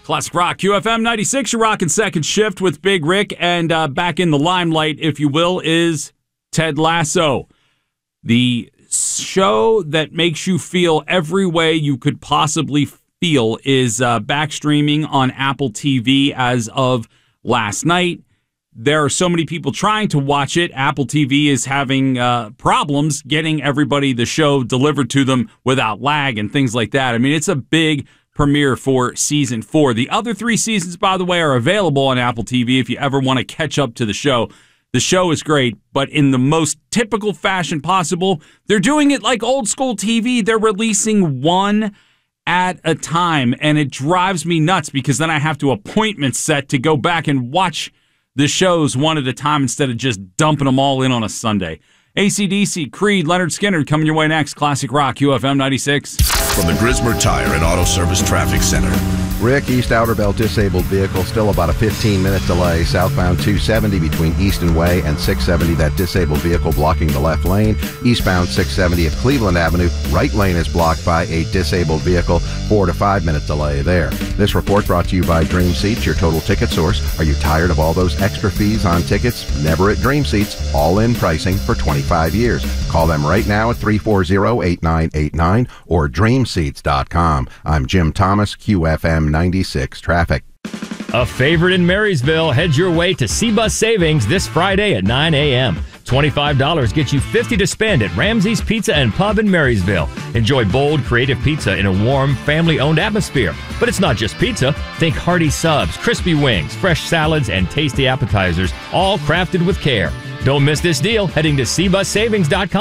Classic Rock, QFM 96, you're rocking second shift with Big Rick, and back in the limelight, if you will, is Ted Lasso. The show that makes you feel every way you could possibly feel is back streaming on Apple TV as of last night. There are so many people trying to watch it. Apple TV is having problems getting everybody the show delivered to them without lag and things like that. I mean, it's a big premiere for season 4. The other 3 seasons, by the way, are available on Apple TV if you ever want to catch up to the show. The show is great, but in the most typical fashion possible, they're doing it like old school TV. They're releasing one at a time, and it drives me nuts because then I have to appointment set to go back and watch the shows one at a time instead of just dumping them all in on a Sunday. AC/DC, Creed, Leonard Skinner coming your way next. Classic Rock, QFM 96. From the Grismer Tire and Auto Service Traffic Center. Rick, East Outer Belt disabled vehicle, still about a 15-minute delay. Southbound 270 between Easton Way and 670, that disabled vehicle blocking the left lane. Eastbound 670 at Cleveland Avenue, right lane is blocked by a disabled vehicle. 4 to 5 minute delay there. This report brought to you by Dream Seats, your total ticket source. Are you tired of all those extra fees on tickets? Never at Dream Seats. All-in pricing for 25 years. Call them right now at 340-8989 or dreamseats.com. I'm Jim Thomas, QFM 96 Traffic. A favorite in Marysville heads your way to Seabus Savings this Friday at 9 a.m. $25 gets you $50 to spend at Ramsey's Pizza and Pub in Marysville. Enjoy bold, creative pizza in a warm, family-owned atmosphere. But it's not just pizza. Think hearty subs, crispy wings, fresh salads, and tasty appetizers, all crafted with care. Don't miss this deal heading to SeabusSavings.com.